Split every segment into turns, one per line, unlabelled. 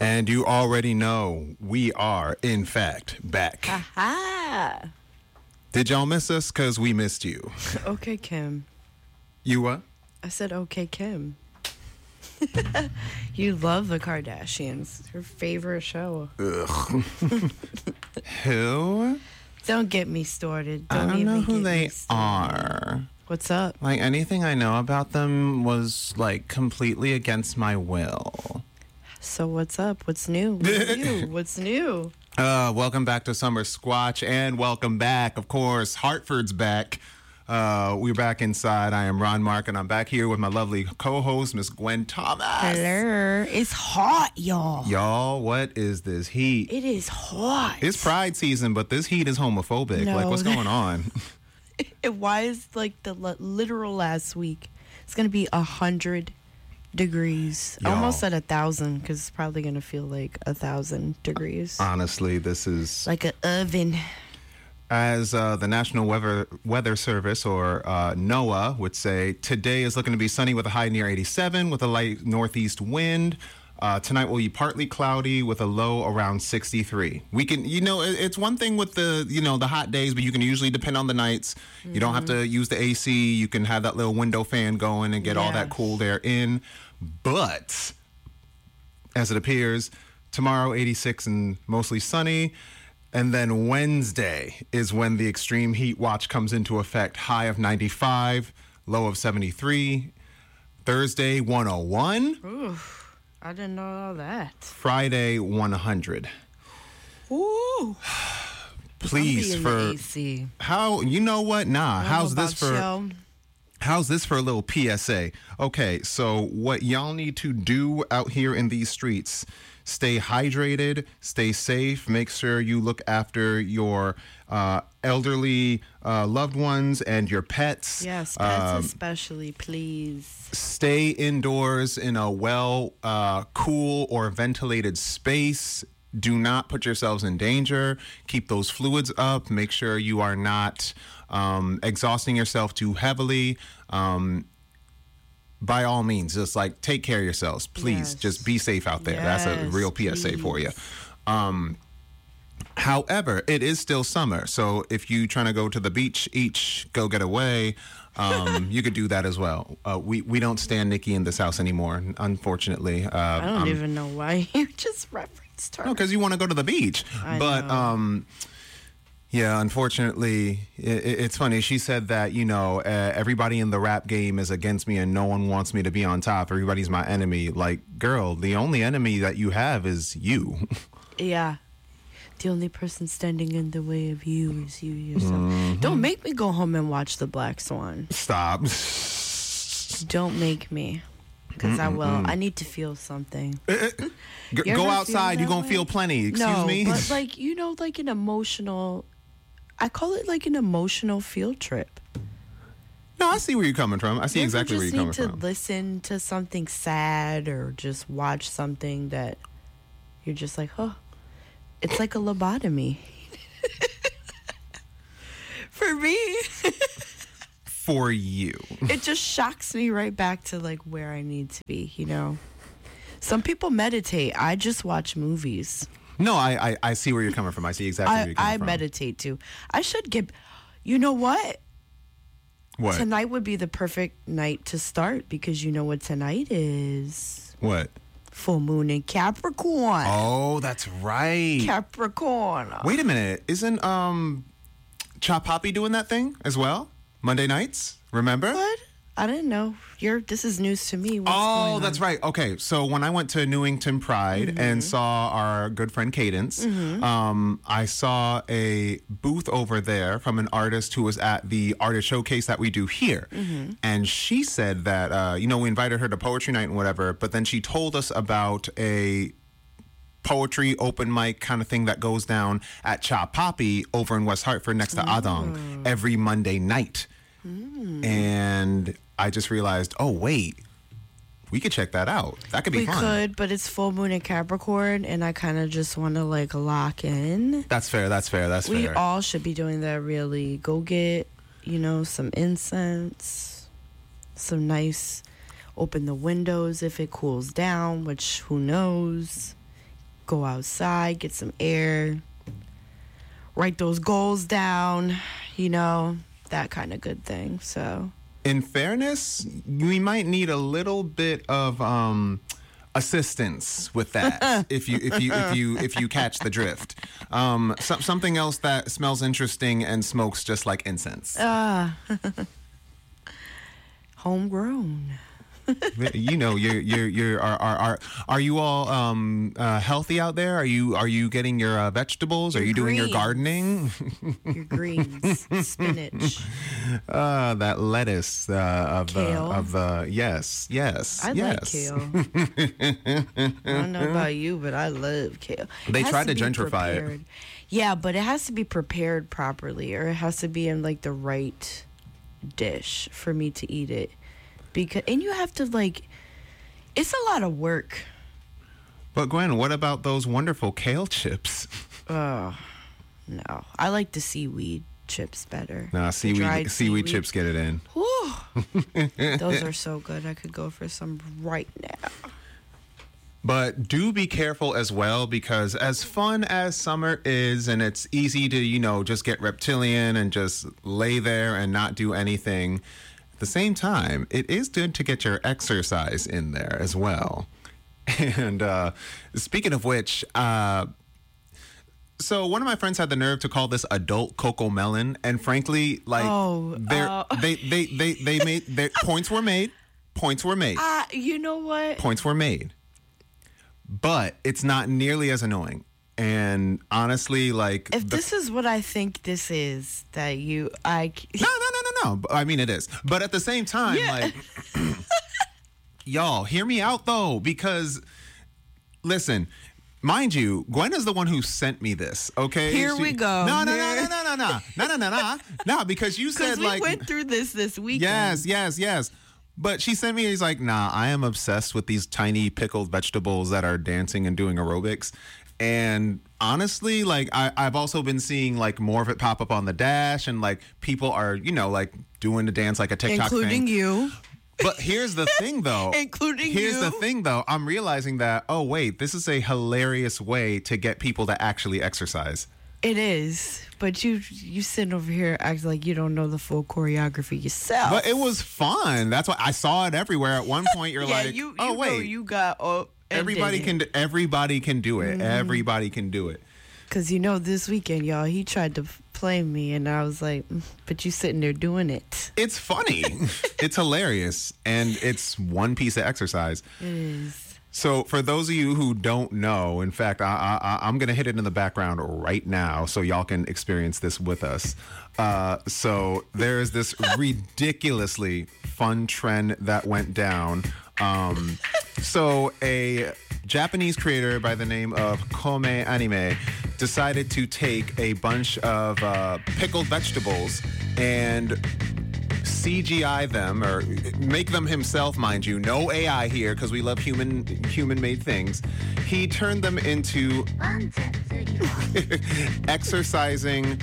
And you already know we are, in fact, back.
Aha!
Did y'all miss us? Because we missed you.
Okay, Kim.
You what?
I said, okay, Kim. You love the Kardashians. It's your favorite show.
Ugh. Who?
Don't get me started.
I don't know who
get
they
me started.
are.
What's up?
Like, anything I know about them was, like, completely against my will.
So what's up? What's new? What's new? What's new?
Welcome back to Summer Squatch, and welcome back, of course, Hartford's back. We're back inside. I am Ron Mark, and I'm back here with my lovely co-host, Miss Gwen Thomas.
Hello. It's hot, y'all.
Y'all, what is this heat?
It is hot.
It's Pride season, but this heat is homophobic.
No.
Like, what's going on?
Why is like the literal last week? It's gonna be 100 degrees.
Y'all.
Almost at 1,000 because it's probably gonna feel like 1,000 degrees.
Honestly, this is...
Like an oven.
As the National Weather Service, or NOAA, would say, today is looking to be sunny with a high near 87 with a light northeast wind. Tonight will be partly cloudy with a low around 63. We can, it's one thing with the hot days, but you can usually depend on the nights. Mm-hmm. You don't have to use the AC. You can have that little window fan going and get all that cool air in. But as it appears, tomorrow 86 and mostly sunny. And then Wednesday is when the extreme heat watch comes into effect. High of 95, low of 73. Thursday, 101.
Oof, I didn't know all that.
Friday, 100.
Ooh.
Please,
I'm
for
being AC.
how, you know what? Nah,
I don't
how's
know
this for...
about you.
How's this for a little PSA? Okay, so what y'all need to do out here in these streets, stay hydrated, stay safe, make sure you look after your elderly loved ones and your pets.
Yes, pets especially, please.
Stay indoors in a cool or ventilated space. Do not put yourselves in danger. Keep those fluids up. Make sure you are not exhausting yourself too heavily. By all means, just like take care of yourselves. Please,
Yes.
just be safe out there. That's a
Yes,
real PSA for you. However, it is still summer. So if you trying to go to the beach, go get away, you could do that as well. We don't stand Nikki in this house anymore, unfortunately.
I don't even know why you just referenced her.
No, because you want to go to the beach.
I
But
know.
yeah, unfortunately, it's funny. She said that, everybody in the rap game is against me and no one wants me to be on top. Everybody's my enemy. Like, girl, the only enemy that you have is you.
Yeah. The only person standing in the way of you is you yourself.
Mm-hmm.
Don't make me go home and watch The Black Swan.
Stop.
Don't make me. Because I will. I need to feel something. You
Go
ever
outside.
feel
You're
that
going to feel
way?
plenty. Excuse
No,
me?
but like, like an emotional... I call it like an emotional field trip.
No, I see where you're coming from. I see
You
exactly where
ever
you're
just
coming
need to
from.
listen to something sad or just watch something that you're just like, oh, it's like a lobotomy. For me,
For you.
it just shocks me right back to like where I need to be, Some people meditate. I just watch movies.
No, I see where you're coming from. I see exactly where you're coming
I
from.
meditate too. I should get, you know what?
What?
Tonight would be the perfect night to start because you know what tonight is?
What?
Full moon in Capricorn.
Oh, that's right.
Capricorn.
Wait a minute. Isn't Chop Poppy doing that thing as well? Monday nights? Remember?
What? I didn't know. This is news to me. What's going on?
That's right. Okay, so when I went to Newington Pride and saw our good friend Cadence, I saw a booth over there from an artist who was at the artist showcase that we do here. And she said that, we invited her to poetry night and whatever, but then she told us about a poetry open mic kind of thing that goes down at Chop Poppy over in West Hartford next to Adong every Monday night. And I just realized, oh, wait, we could check that out. That could be fun.
We could, but it's full moon in Capricorn, and I kind of just want to like lock in.
That's fair.
We all should be doing that, really. Go get, some incense, some nice, open the windows if it cools down, which who knows. go outside, get some air, write those goals down, that kind of good thing. So,
in fairness, we might need a little bit of assistance with that if you catch the drift. Something else that smells interesting and smokes just like incense.
Homegrown.
Are you all healthy out there? Are you getting your vegetables? Are you doing your gardening?
Your greens, spinach.
That lettuce
Kale.
Yes.
I like kale. I don't know about you, but I love kale.
They
It has
tried to
be
gentrify it.
prepared. Yeah, but it has to be prepared properly, or it has to be in like the right dish for me to eat it. And you have to it's a lot of work.
But Gwen, what about those wonderful kale chips?
Oh, no. I like the seaweed chips better.
Nah,
The dried
seaweed chips get it in.
Whew. Those are so good. I could go for some right now.
But do be careful as well, because as fun as summer is, and it's easy to, just get reptilian and just lay there and not do anything, at the same time, it is good to get your exercise in there as well. And speaking of which, so one of my friends had the nerve to call this adult Coco Melon, and frankly, they made their points were made. Points were made.
You know what?
Points were made. But it's not nearly as annoying. And honestly,
if this is what I think this is, that
No. I mean, it is. But at the same time, y'all, hear me out though, because listen, mind you, Gwen is the one who sent me this. Okay,
Here we go.
No, because you said
we went through this weekend.
Yes. But she sent me, he's like, nah, I am obsessed with these tiny pickled vegetables that are dancing and doing aerobics. And honestly, I've also been seeing more of it pop up on the dash, and people are, doing the dance like a TikTok thing.
Including you.
But here's the thing, though. Here's the thing, though. I'm realizing that, oh, wait, this is a hilarious way to get people to actually exercise.
It is. But you sitting over here acting like you don't know the full choreography yourself.
But it was fun. That's why I saw it everywhere. At one point, you're wait.
You got
everybody can do it. Mm-hmm. Everybody can do it.
Because this weekend, y'all, he tried to play me, and I was like, but you sitting there doing it.
It's funny. It's hilarious. And it's one piece of exercise.
It is.
So for those of you who don't know, in fact, I'm going to hit it in the background right now so y'all can experience this with us. So there is this ridiculously fun trend that went down. So a Japanese creator by the name of Kome Anime decided to take a bunch of pickled vegetables and CGI them, or make them himself, mind you. No AI here, because we love human-made things. He turned them into exercising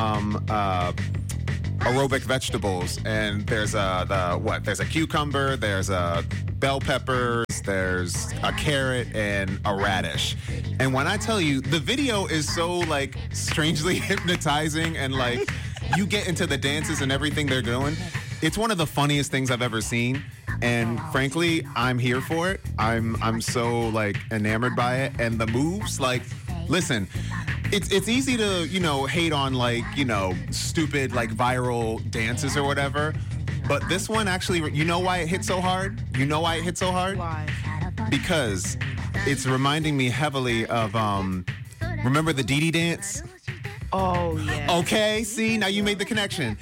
aerobic vegetables. And there's there's a cucumber, there's a bell peppers, there's a carrot, and a radish. And when I tell you, the video is so strangely hypnotizing, and you get into the dances and everything they're doing. It's one of the funniest things I've ever seen, and frankly, I'm here for it. I'm so enamored by it, and the moves. Listen, it's easy to hate on stupid viral dances or whatever, but this one actually, why it hit so hard?
Why?
Because it's reminding me heavily of remember the Dee Dee dance?
Oh, yeah.
Okay, see, now you made the connection.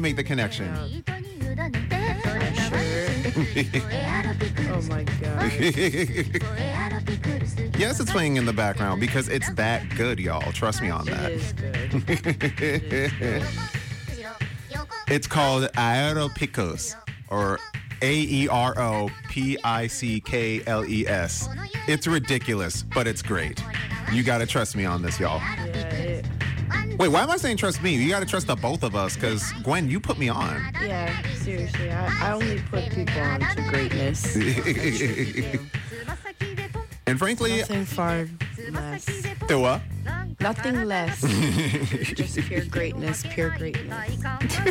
Oh, my God.
Yes, it's playing in the background because it's that good, y'all. Trust me on that.
It is good.
It's called Aeropicos, or AEROPICKLES. It's ridiculous, but it's great. You gotta trust me on this, y'all.
Yeah,
Wait, why am I saying trust me? You gotta trust the both of us, because Gwen, you put me on.
yeah, seriously. I only put people on to greatness.
And frankly,
Nothing far less.
The what?
Nothing less. Just pure greatness, pure greatness.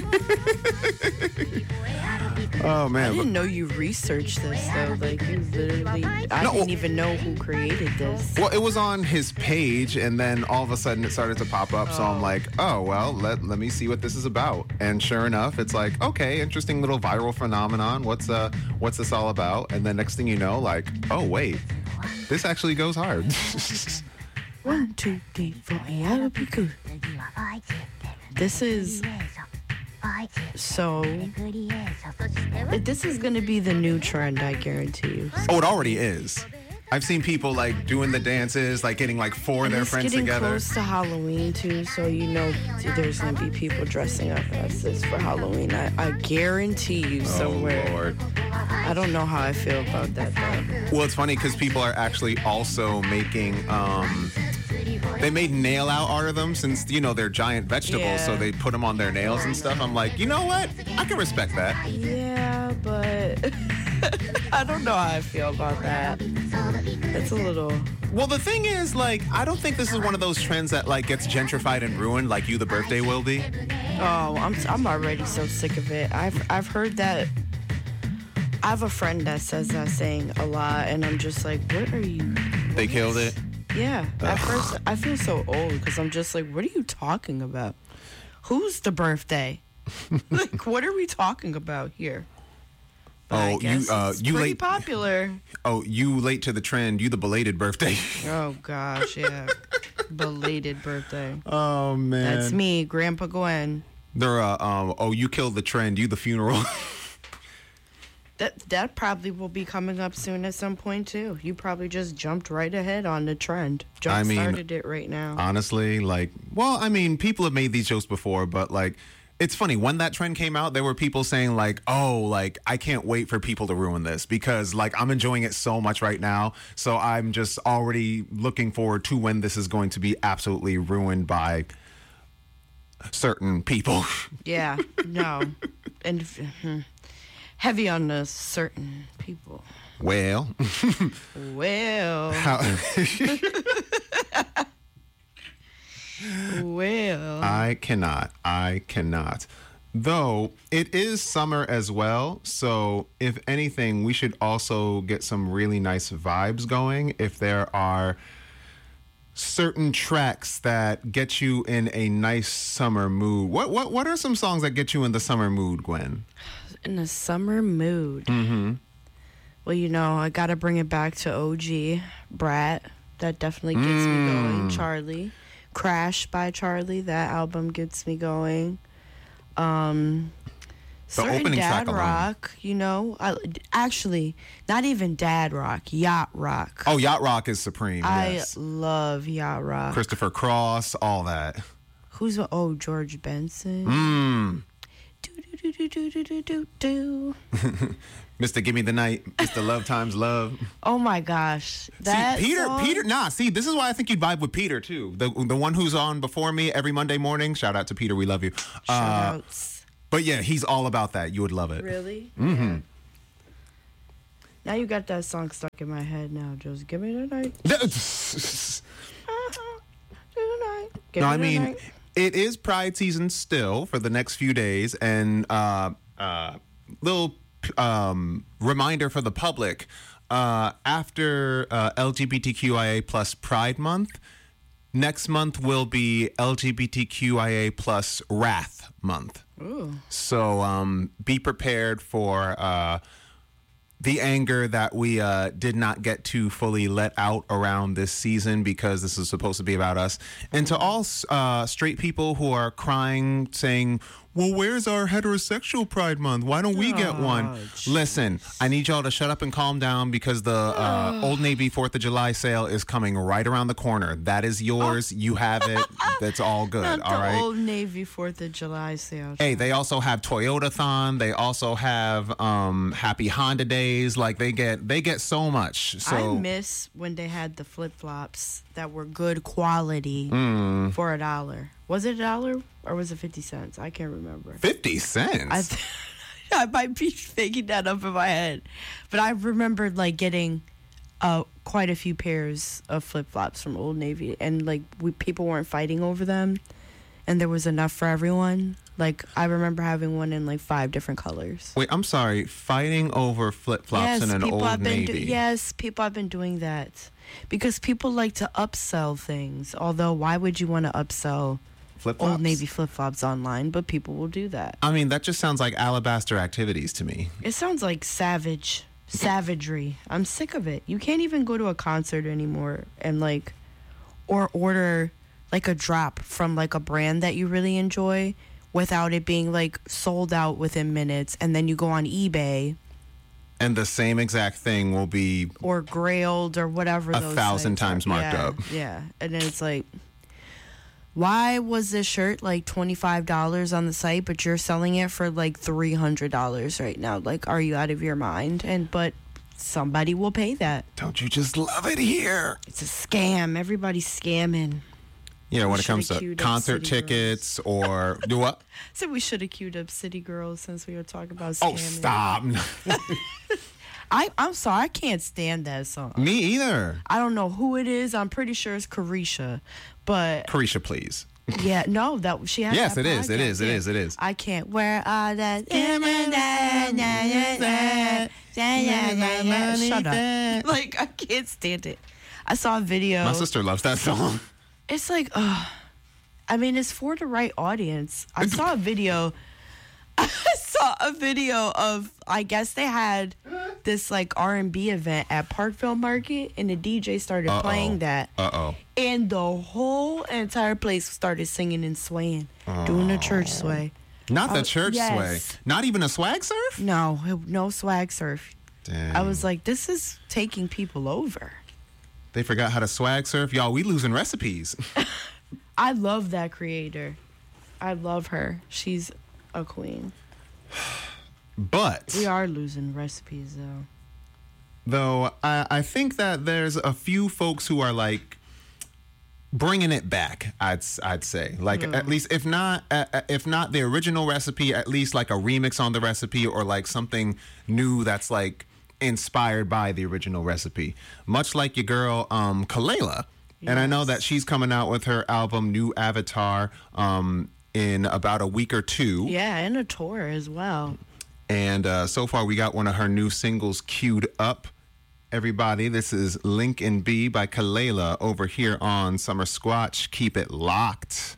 Oh
I
man.
didn't know you researched this though. Like you literally, I didn't even know who created this.
Well, it was on his page, and then all of a sudden it started to pop up. So I'm like, oh well, let me see what this is about. And sure enough, it's like, okay, interesting little viral phenomenon. What's this all about? And then next thing you know, like, oh wait, this actually goes hard.
1, 2, 3, 4, I'll be good. This is so. This is gonna be the new trend, I guarantee you.
Oh, it already is. I've seen people like doing the dances, like getting like four of their
It's
friends
getting
together.
close to Halloween too, so you know there's gonna be people dressing up as this for Halloween. I guarantee you somewhere.
Oh Lord.
I don't know how I feel about that though.
Well, it's funny because people are actually also making. They made nail art of them since you know they're giant vegetables, so
Yeah.
they put them on their nails and stuff. I'm like, you know what? I can respect that.
Yeah, but I don't know how I feel about that. It's a little.
Well, the thing is, like, I don't think this is one of those trends that like gets gentrified and ruined, like You the Birthday will be.
Oh, I'm already so sick of it. I've heard that. I have a friend that says that saying a lot, and I'm just like, what are you?
They killed it.
Yeah. At first, I feel so old because I'm just like, what are you talking about? Who's the birthday? Like, what are we talking about here? But I
Oh,
guess it's
you
pretty
late.
popular.
Oh, you late to the trend. You the belated birthday.
Oh gosh, yeah. Belated birthday.
Oh man.
That's me, Grandpa Gwen.
They're oh, you killed the trend. You the funeral.
That probably will be coming up soon at some point too. You probably just jumped right ahead on the trend.
I mean,
Started it right now.
Honestly, like, well, I mean, people have made these jokes before, but like, it's funny when that trend came out, there were people saying like, oh, like, I can't wait for people to ruin this because like I'm enjoying it so much right now. So I'm just already looking forward to when this is going to be absolutely ruined by certain people.
Yeah, no. And heavy on the certain people.
Well,
Well. Well.
I cannot. Though it is summer as well, so if anything, we should also get some really nice vibes going. If there are certain tracks that get you in a nice summer mood, what are some songs that get you in the summer mood, Gwen?
In a summer mood. Mm-hmm. Well, you know, I gotta bring it back to OG Brat. That definitely gets me going. Charlie. Crash by Charlie. That album gets me going. Certain
opening
dad
track alone.
rock, you know. Actually, not even dad rock, yacht rock.
Oh, Yacht Rock is supreme.
I
Yes.
love yacht rock.
Christopher Cross, all that.
Who's George Benson?
Mm.
Do do do do do do do.
Mr. Give Me the Night, Mr. Love Times Love.
Oh my gosh, that
See,
song?
Peter, see, this is why I think you'd vibe with Peter too. The one who's on before me every Monday morning. Shout out to Peter, we love you.
Shoutouts.
But yeah, he's all about that. You would love it.
Really? Mm-hmm. Yeah. Now you got that song stuck in my head. Now, just give me the night. Tonight. Give
No,
me
I
the
mean,
night.
it is Pride season still for the next few days, and little reminder for the public: after LGBTQIA plus Pride Month, next month will be LGBTQIA plus Wrath Month.
Ooh.
So be prepared for the anger that we did not get to fully let out around this season because this is supposed to be about us. And to all straight people who are crying, saying, well, where's our heterosexual Pride Month? Why don't we get one?
geez.
Listen, I need y'all to shut up and calm down because the Old Navy 4th of July sale is coming right around the corner. That is yours. You have it. That's all good.
Not
all
the
right.
Old Navy 4th of July sale.
Hey, they also have Toyota-thon. They also have Happy Honda Days. Like they get so much. So
I miss when they had the flip-flops that were good quality for $1. Was it $1 or was it 50 cents? I can't remember.
50 cents.
I might be making that up in my head, but I remembered like getting a quite a few pairs of flip-flops from Old Navy, and like people weren't fighting over them, and there was enough for everyone. Like, I remember having one in like 5 different colors.
Wait, I'm sorry. Fighting over flip-flops in an Old Navy.
Yes, people have been doing that because people like to upsell things. Although, why would you want to upsell
Flip-flops?
Old Navy flip-flops online? But people will do that.
I mean, that just sounds like alabaster activities to me.
It sounds like savagery. I'm sick of it. You can't even go to a concert anymore and like, or order like a drop from like a brand that you really enjoy without it being like sold out within minutes, and then you go on eBay
and the same exact thing will be
or Grailed or whatever
1,000 times marked up.
Yeah, and then it's like, why was this shirt like $25 on the site, but you're selling it for like $300 right now? Like, are you out of your mind? But somebody will pay that.
Don't you just love it here?
It's a scam. Everybody's scamming.
Yeah, when it comes to concert tickets or do what?
So we should have queued up City Girls since we were talking about
Oh,
scamming.
stop.
I'm sorry, I can't stand that song.
Me either.
I don't know who it is. I'm pretty sure it's Carisha, but
Carisha, please.
Yeah, no, that she has.
Yes,
that
it is. It
podcast.
is. It is. It is.
I can't wear all that. Shut up. Like, I can't stand it. I saw a video.
My sister loves that song.
It's like, I mean, it's for the right audience. I saw a video. Of, I guess they had this like R&B event at Parkville Market, and the DJ started playing that. And the whole entire place started singing and swaying, doing a church sway.
Not the church sway. Not even a swag surf?
No swag surf.
Damn.
I was like, this is taking people over.
They forgot how to swag surf? Y'all, we losing recipes.
I love that creator. I love her. She's a queen.
But
we are losing recipes,
though I think that there's a few folks who are like bringing it back. I'd say like at least if not the original recipe, at least like a remix on the recipe or like something new that's like inspired by the original recipe. Much like your girl Kelela. Yes. And I know that she's coming out with her album New Avatar in about a week or 2.
Yeah, and a tour as well.
And so far, we got one of her new singles queued up. Everybody, this is Lincoln B by Kelela over here on Summer Squatch. Keep it locked.